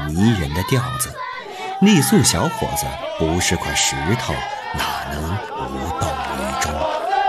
迷人的调子。傈僳小伙子不是块石头，哪能无动于衷？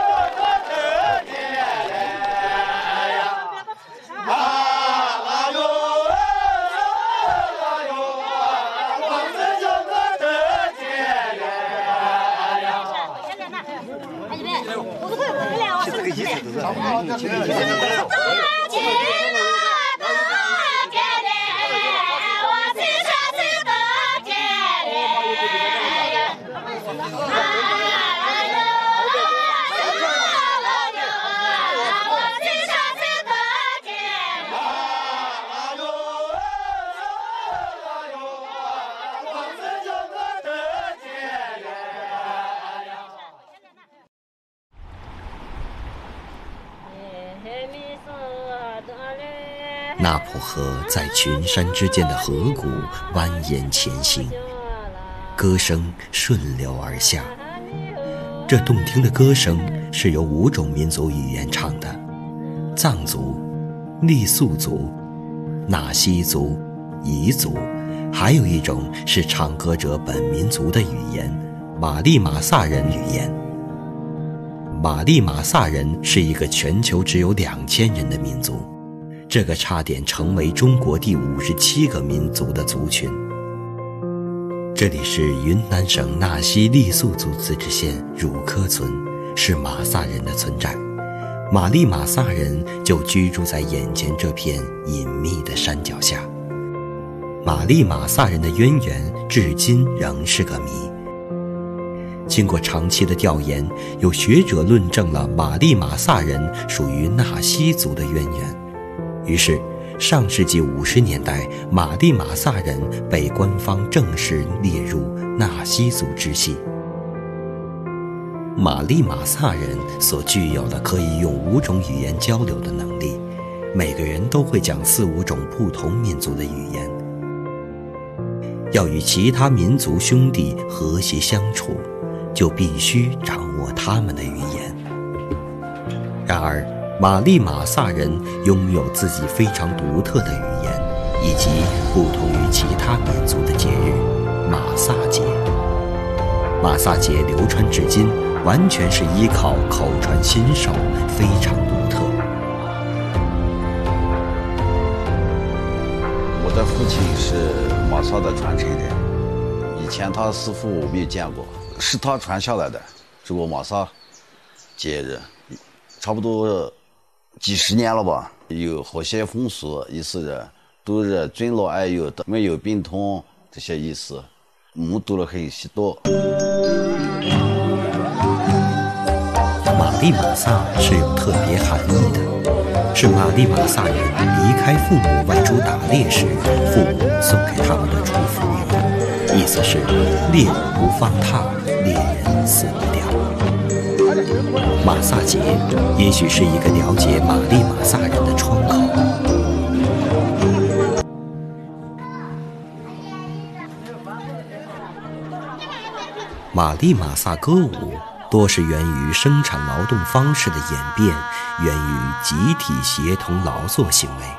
纳蒲河在群山之间的河谷蜿蜒前行，歌声顺流而下。这动听的歌声是由5种民族语言唱的：藏族、傈僳族、纳西族、彝族，还有一种是唱歌者本民族的语言——马利马萨人语言。马利马萨人是一个全球只有2000人的民族，这个差点成为中国第57个民族的族群。这里是云南省纳西傈僳族自治县汝科村，是马萨人的村寨。马利马萨人就居住在眼前这片隐秘的山脚下。马利马萨人的渊源至今仍是个谜。经过长期的调研，有学者论证了马利马萨人属于纳西族的渊源。于是上世纪50年代，马利马萨人被官方正式列入纳西族支系。马利马萨人所具有的可以用5种语言交流的能力，每个人都会讲4、5种不同民族的语言。要与其他民族兄弟和谐相处，就必须掌握他们的语言。然而马利马萨人拥有自己非常独特的语言，以及不同于其他民族的节日——马萨节。马萨节流传至今，完全是依靠口传心授，非常独特。 我的父亲是马萨的传承人，以前他师傅我没有见过，是他传下来的这个马萨节日，差不多几十年了吧。有好些风俗，意思是都是尊老爱幼的，没有病痛这些意思，目睹了很许多。 马利马萨是有特别含义的，是马利马萨人离开父母外出打猎时，父母送给他们的祝福语，意思是猎物不放踏，猎人死不掉。马萨节也许是一个了解马利马萨人的窗口。马利马萨歌舞多是源于生产劳动方式的演变，源于集体协同劳作行为。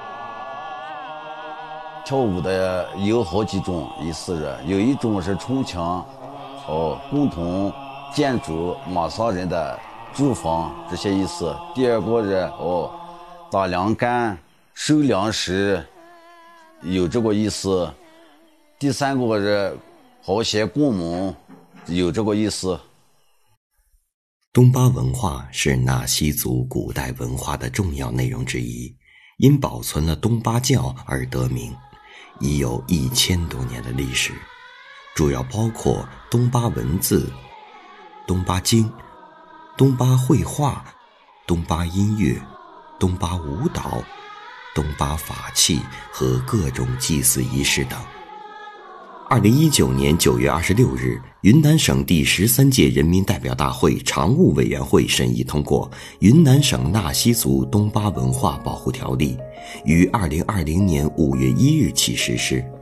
跳舞的有好几种，意思是有一种是冲墙，共同建筑马萨人的住房这些意思。第二个是打粮杆、收粮食，有这个意思。第三个是好些过门，有这个意思。 东巴文化是纳西族古代文化的重要内容之一，因保存了东巴教而得名，已有1000多年的历史，主要包括东巴文字、东巴经、东巴绘画、东巴音乐、东巴舞蹈、东巴法器和各种祭祀仪式等。2019年9月26日，云南省第13届人民代表大会常务委员会审议通过《云南省纳西族东巴文化保护条例》，于2020年5月1日起实施。